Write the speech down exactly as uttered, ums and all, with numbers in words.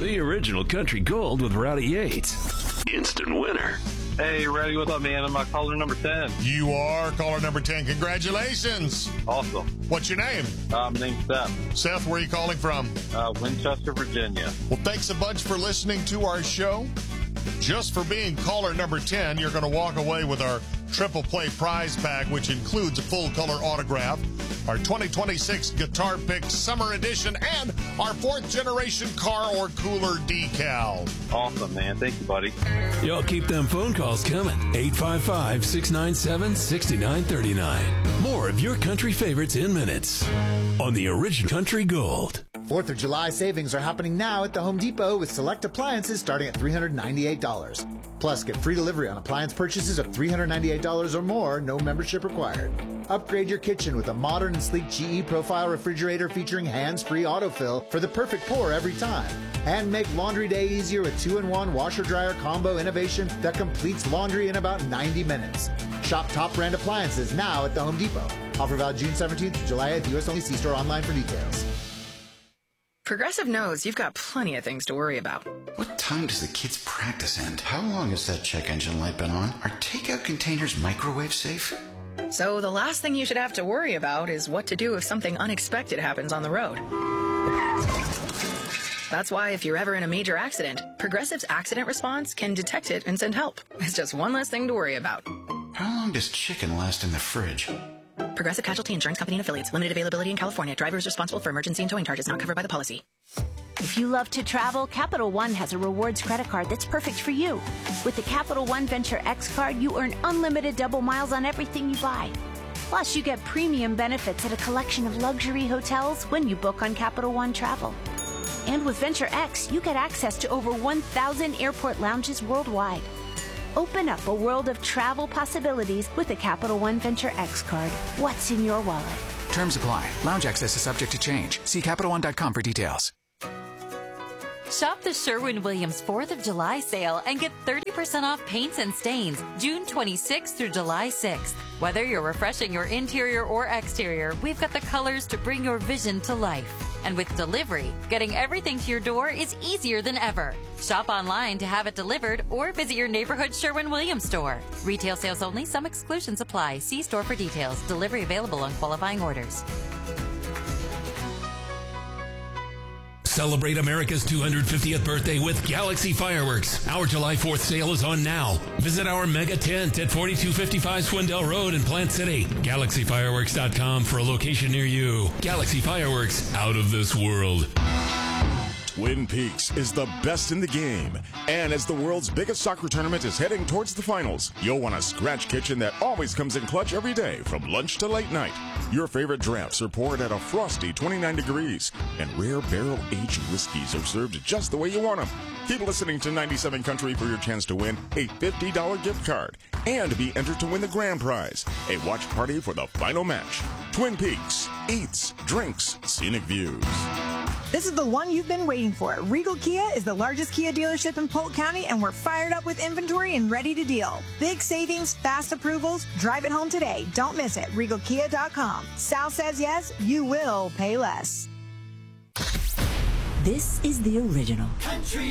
The original Country Gold with Rowdy Yates. Instant winner. Hey, Rowdy, what's up, man? I'm uh, caller number ten. You are caller number ten. Congratulations. Awesome. What's your name? Uh, my name's Seth. Seth, where are you calling from? Uh, Winchester, Virginia. Well, thanks a bunch for listening to our show. Just for being caller number ten, you're going to walk away with our Triple Play prize pack, which includes a full-color autograph, our twenty twenty-six Guitar Pick Summer Edition, and our fourth-generation car or cooler decal. Awesome, man. Thank you, buddy. Y'all keep them phone calls coming. eight five five, six nine seven, six nine three nine. More of your country favorites in minutes on the original Country Gold. fourth of July savings are happening now at the Home Depot with select appliances starting at three hundred ninety-eight dollars. Plus, get free delivery on appliance purchases of three hundred ninety-eight dollars or more, no membership required. Upgrade your kitchen with a modern and sleek G E Profile refrigerator featuring hands-free autofill for the perfect pour every time. And make laundry day easier with two in one washer-dryer combo innovation that completes laundry in about ninety minutes. Shop top brand appliances now at the Home Depot. Offer valid June seventeenth to July eighth, U S only. See store online for details. Progressive knows you've got plenty of things to worry about. What time does the kids' practice end? How long has that check engine light been on? Are takeout containers microwave safe? So the last thing you should have to worry about is what to do if something unexpected happens on the road. That's why if you're ever in a major accident, Progressive's accident response can detect it and send help. It's just one less thing to worry about. How long does chicken last in the fridge? Progressive Casualty Insurance Company and Affiliates. Limited availability in California. Driver is responsible for emergency and towing charges not covered by the policy. If you love to travel, Capital One has a rewards credit card that's perfect for you. With the Capital One Venture X card, you earn unlimited double miles on everything you buy. Plus, you get premium benefits at a collection of luxury hotels when you book on Capital One Travel. And with Venture X, you get access to over one thousand airport lounges worldwide. Open up a world of travel possibilities with the Capital One Venture X card. What's in your wallet? Terms apply. Lounge access is subject to change. See Capital One dot com for details. Shop the Sherwin-Williams fourth of July sale and get thirty percent off paints and stains June twenty-sixth through July sixth. Whether you're refreshing your interior or exterior, we've got the colors to bring your vision to life. And with delivery, getting everything to your door is easier than ever. Shop online to have it delivered or visit your neighborhood Sherwin-Williams store. Retail sales only. Some exclusions apply. See store for details. Delivery available on qualifying orders. Celebrate America's two hundred fiftieth birthday with Galaxy Fireworks. Our July fourth sale is on now. Visit our mega tent at forty-two fifty-five Swindell Road in Plant City. Galaxy Fireworks dot com for a location near you. Galaxy Fireworks, out of this world. Twin Peaks is the best in the game. And as the world's biggest soccer tournament is heading towards the finals, you'll want a scratch kitchen that always comes in clutch every day from lunch to late night. Your favorite drafts are poured at a frosty twenty-nine degrees, and rare barrel-aged whiskeys are served just the way you want them. Keep listening to ninety-seven Country for your chance to win a fifty dollars gift card and be entered to win the grand prize, a watch party for the final match. Twin Peaks, eats, drinks, scenic views. This is the one you've been waiting for. Regal Kia is the largest Kia dealership in Polk County, and we're fired up with inventory and ready to deal. Big savings, fast approvals. Drive it home today. Don't miss it. Regal Kia dot com. Sal says yes, you will pay less. This is the original Country